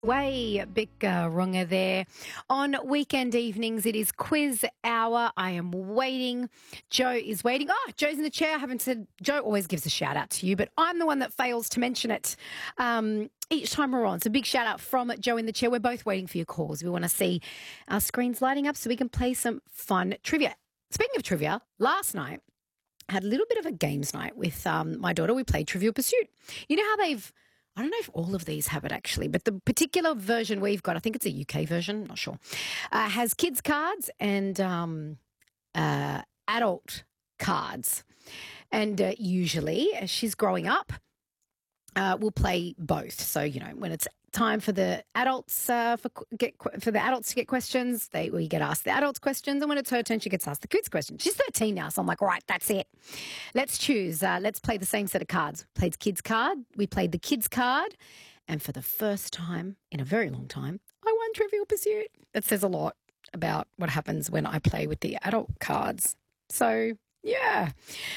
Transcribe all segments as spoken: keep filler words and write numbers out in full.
Way big uh, wronger there. On weekend evenings, it is quiz hour. I am waiting. Joe is waiting. Oh, Joe's in the chair. I haven't said, Joe always gives a shout out to you, but I'm the one that fails to mention it um, each time we're on. So big shout out from Joe in the chair. We're both waiting for your calls. We want to see our screens lighting up so we can play some fun trivia. Speaking of trivia, last night I had a little bit of a games night with um, my daughter. We played Trivial Pursuit. You know how they've I don't know if all of these have it actually, but the particular version we've got, I think it's a U K version, not sure, uh, has kids cards and um, uh, adult cards. And uh, usually, as she's growing up, uh, we'll play both. So, you know, when it's time for the adults uh, for get for the adults to get questions, they we get asked the adults questions, and when it's her turn, she gets asked the kids questions. She's thirteen now, so I'm like, right, that's it. Let's choose. Uh, let's play the same set of cards. We played kids card. We played the kids card, and for the first time in a very long time, I won Trivial Pursuit. That says a lot about what happens when I play with the adult cards. So yeah,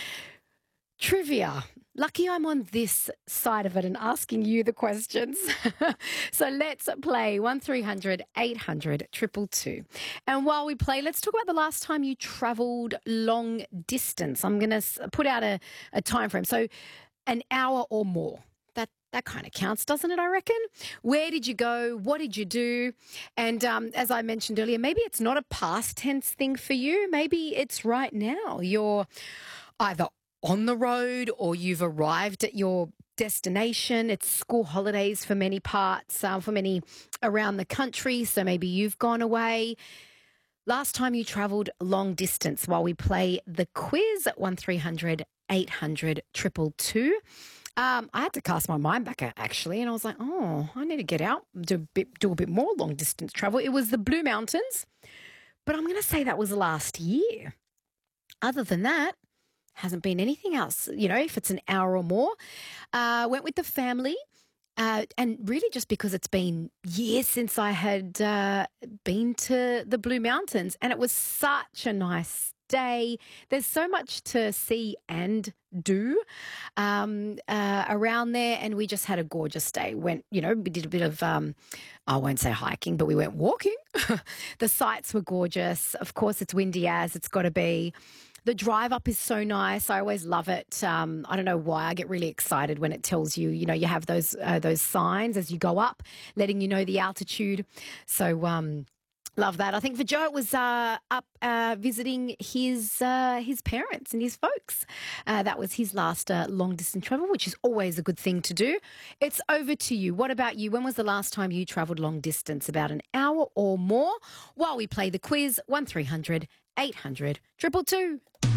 trivia. Lucky I'm on this side of it and asking you the questions. So let's play one three hundred eight hundred two two two. And while we play, let's talk about the last time you travelled long distance. I'm going to put out a, a time frame. So an hour or more. That that kind of counts, doesn't it, I reckon? Where did you go? What did you do? And um, as I mentioned earlier, maybe it's not a past tense thing for you. Maybe it's right now. You're either on the road or you've arrived at your destination. It's school holidays for many parts, um, for many around the country. So maybe you've gone away. Last time you travelled long distance while we play the quiz at one three hundred eight hundred two two two. Um, I had to cast my mind back actually, and I was like, oh, I need to get out, do a bit, do a bit more long distance travel. It was the Blue Mountains, but I'm going to say that was last year. Other than that, hasn't been anything else, you know, if it's an hour or more. Uh, went with the family, uh, and really just because it's been years since I had uh, been to the Blue Mountains, and it was such a nice day. There's so much to see and do um, uh, around there, and we just had a gorgeous day. Went, you know, we did a bit of, um, I won't say hiking, but we went walking. The sights were gorgeous. Of course, it's windy as it's got to be. The drive up is so nice. I always love it. Um, I don't know why. I get really excited when it tells you, you know, you have those uh, those signs as you go up, letting you know the altitude. So um, love that. I think for Joe, it was uh, up uh, visiting his uh, his parents and his folks. Uh, that was his last uh, long distance travel, which is always a good thing to do. It's over to you. What about you? When was the last time you travelled long distance? About an hour or more? While we play the quiz, one three hundred eight hundred two two two.